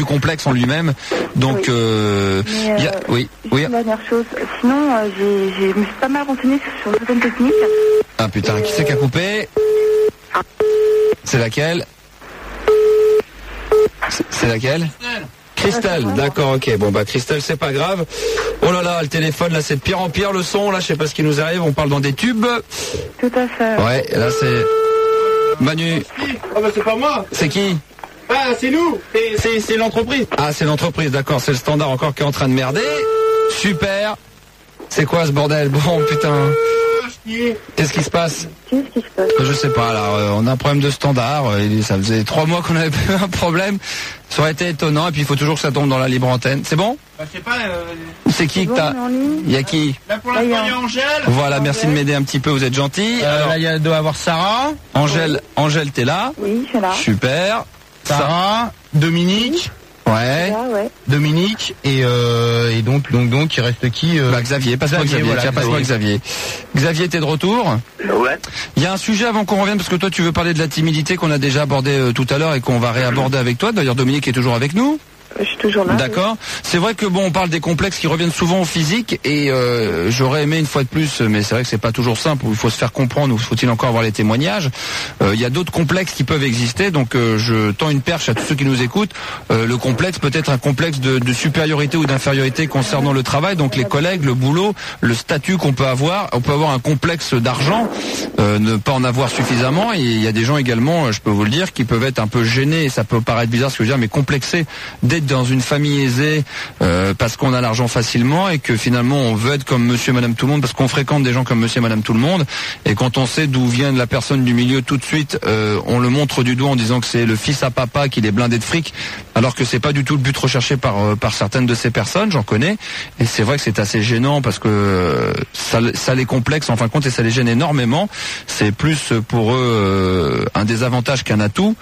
du complexe en lui-même. Donc, oui. Une dernière chose. Sinon, je me suis pas mal renseignée sur certaines techniques. Ah putain, qui c'est qui a coupé? C'est laquelle? C'est laquelle? Christelle, d'accord, ok. Bon bah Christelle, c'est pas grave. Oh là là, le téléphone, là c'est de pire en pire, le son, là je sais pas ce qui nous arrive, on parle dans des tubes. Tout à fait. Ouais, là c'est... Manu. Ah bah c'est pas moi. C'est qui? Ah c'est nous, c'est l'entreprise. Ah c'est l'entreprise, d'accord, c'est le standard encore qui est en train de merder. Super. C'est quoi ce bordel? Bon putain. Qu'est-ce qui se passe? Je sais pas, là, on a un problème de standard, ça faisait 3 mois qu'on avait pas eu un problème, ça aurait été étonnant, et puis il faut toujours que ça tombe dans la libre antenne. C'est bon? Bah, je sais pas. C'est qui que t'as? Il y a qui? Là pour l'instant il y a Angèle. Voilà, merci de m'aider un petit peu, vous êtes gentil. Alors là il doit y avoir Sarah. Angèle, t'es là? Oui, je suis là. Super. Sarah, Dominique. Ouais. Là, ouais. Dominique et donc il reste qui Xavier, passe-moi Xavier, voilà, tiens, passe-moi Xavier. Xavier, t'es de retour? Ouais. Il y a un sujet avant qu'on revienne, parce que toi tu veux parler de la timidité qu'on a déjà abordé tout à l'heure et qu'on va réaborder avec toi. D'ailleurs Dominique est toujours avec nous. Je suis toujours là. D'accord. Oui. C'est vrai que bon, on parle des complexes qui reviennent souvent au physique et j'aurais aimé une fois de plus, mais c'est vrai que c'est pas toujours simple. Il faut se faire comprendre, ou faut-il encore avoir les témoignages. Il y a d'autres complexes qui peuvent exister, donc je tends une perche à tous ceux qui nous écoutent. Le complexe peut être un complexe de supériorité ou d'infériorité concernant le travail, donc les collègues, le boulot, le statut qu'on peut avoir. On peut avoir un complexe d'argent, ne pas en avoir suffisamment. Et il y a des gens également, je peux vous le dire, qui peuvent être un peu gênés. Et ça peut paraître bizarre ce que je veux dire, mais complexés d'être dans une famille aisée parce qu'on a l'argent facilement et que finalement on veut être comme monsieur et madame tout le monde parce qu'on fréquente des gens comme monsieur et madame tout le monde, et quand on sait d'où vient la personne du milieu, tout de suite on le montre du doigt en disant que c'est le fils à papa, qu'il est blindé de fric, alors que c'est pas du tout le but recherché par certaines de ces personnes, j'en connais, et c'est vrai que c'est assez gênant parce que ça les complexe en fin de compte et ça les gêne énormément. C'est plus pour eux un désavantage qu'un atout.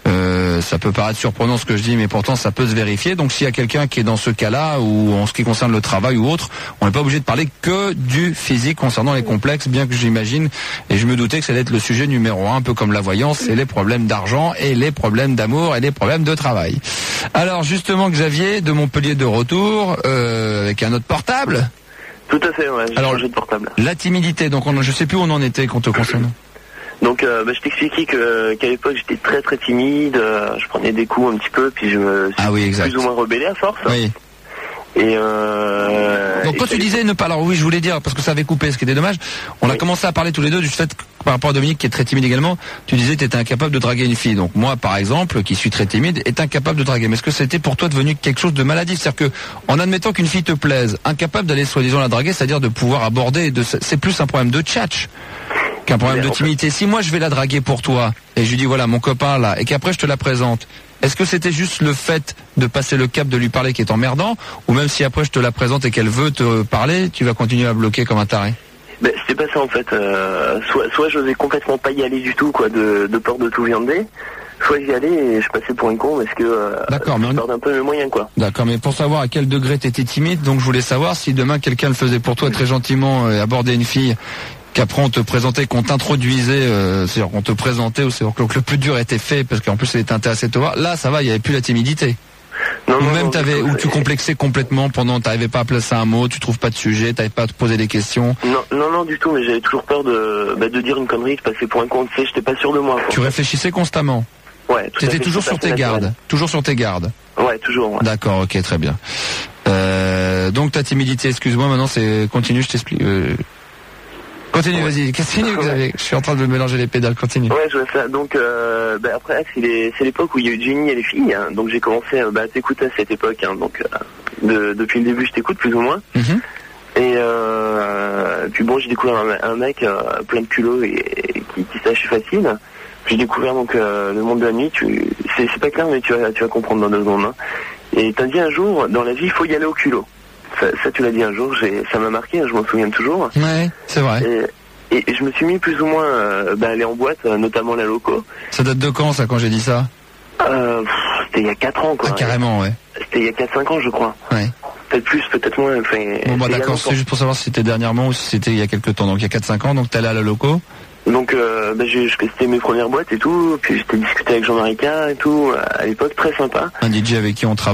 Ça peut paraître surprenant ce que je dis, mais pourtant ça peut se vérifier. Donc s'il y a quelqu'un qui est dans ce cas-là, ou en ce qui concerne le travail ou autre, on n'est pas obligé de parler que du physique concernant les complexes, bien que j'imagine, et je me doutais que ça allait être le sujet numéro 1, un peu comme la voyance, c'est les problèmes d'argent et les problèmes d'amour et les problèmes de travail. Alors justement Xavier, de Montpellier de retour, avec un autre portable. Tout à fait, ouais, j'ai changé de portable. La timidité, donc je sais plus où on en était quand te concerne. Donc je t'expliquais qu'à l'époque j'étais très très timide, je prenais des coups un petit peu, puis je me suis plus ou moins rebellé à force. Oui. Et donc quand tu disais ne pas, alors oui je voulais dire, parce que ça avait coupé, ce qui était dommage, on a commencé à parler tous les deux du fait que, par rapport à Dominique qui est très timide également, tu disais que tu étais incapable de draguer une fille. Donc moi par exemple, qui suis très timide, est incapable de draguer. Mais est-ce que c'était pour toi devenu quelque chose de maladif? C'est-à-dire que, en admettant qu'une fille te plaise, incapable d'aller soi-disant la draguer, c'est-à-dire de pouvoir aborder, c'est plus un problème de tchatch qu'un problème de timidité. Si moi je vais la draguer pour toi, et je lui dis voilà mon copain là, et qu'après je te la présente, est-ce que c'était juste le fait de passer le cap de lui parler qui est emmerdant, ou même si après je te la présente et qu'elle veut te parler, tu vas continuer à bloquer comme un taré? Ben, c'était pas ça en fait, soit j'osais complètement pas y aller du tout, quoi, de peur de tout viander, soit j'y allais et je passais pour un con parce que d'accord, mais je perdais un peu mes moyens, quoi. D'accord, mais pour savoir à quel degré t'étais timide, donc je voulais savoir si demain quelqu'un le faisait pour toi très gentiment, aborder une fille, qu'après on te présentait, qu'on t'introduisait, c'est-à-dire qu'on te présentait, ou c'est-à-dire que le plus dur était fait, parce qu'en plus elle était intéressée de te voir, là ça va, il n'y avait plus la timidité. Non, ou même ou tu complexais complètement pendant, t'arrivais pas à placer un mot, tu trouves pas de sujet, t'arrivais pas à te poser des questions. Non du tout, mais j'avais toujours peur de dire une connerie, de passer pour un con, tu sais, j'étais pas sûr de moi, quoi. Tu réfléchissais constamment? Ouais, tout à fait. T'étais toujours sur tes gardes? Toujours sur tes gardes? Ouais, toujours, ouais. D'accord, ok, très bien. Donc ta timidité, excuse-moi, maintenant c'est, continue, je t'explique. Continue, vas-y, continue, Xavier. Je suis en train de me mélanger les pédales, continue. Ouais, je vois ça. Donc, après, c'est l'époque où il y a eu Jenny et les filles, hein. Donc j'ai commencé à t'écouter à cette époque, hein. Donc, depuis le début, je t'écoute plus ou moins. Mm-hmm. Et puis bon, j'ai découvert un mec plein de culot et qui sache facile. J'ai découvert donc le monde de la nuit. C'est pas clair, mais tu vas comprendre dans 2 secondes, hein. Et t'as dit un jour, dans la vie, il faut y aller au culot. Ça tu l'as dit un jour, ça m'a marqué, je m'en souviens toujours. Ouais, c'est vrai. Et je me suis mis plus ou moins à aller en boîte, notamment la loco. Ça date de quand, ça, quand j'ai dit ça? C'était il y a 4 ans, quoi. Ah, carrément, ouais. C'était il y a 4-5 ans, je crois. Ouais. Peut-être plus, peut-être moins. Enfin, bon, bah d'accord, c'est juste pour savoir si c'était dernièrement ou si c'était il y a quelques temps. Donc il y a 4-5 ans, donc t'es allé à la loco. Donc c'était mes premières boîtes et tout, puis j'étais discuté avec Jean-Marie K et tout, à l'époque, très sympa. Un DJ avec qui on travaille.